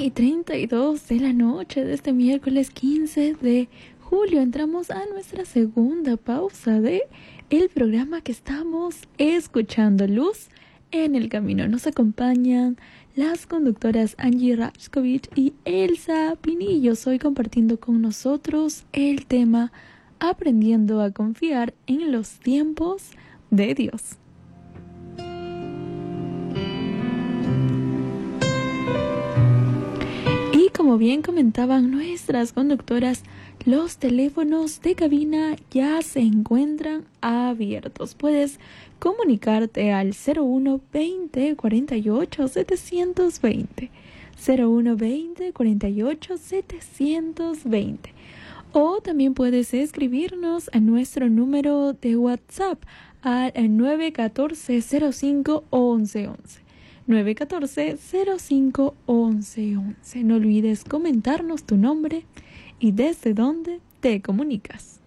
9:32 de la noche de este miércoles 15 de julio. Entramos a nuestra segunda pausa de el programa que estamos escuchando, Luz en el Camino. Nos acompañan las conductoras Angie Rashkovich y Elsa Pinillos, hoy compartiendo con nosotros el tema Aprendiendo a confiar en los tiempos de Dios. Y como bien comentaban nuestras conductoras, los teléfonos de cabina ya se encuentran abiertos. Puedes comunicarte al 01 20 48 720, 01 20 48 720. O también puedes escribirnos a nuestro número de WhatsApp al 914-05-1111. 914-05-1111. No olvides comentarnos tu nombre y desde dónde te comunicas.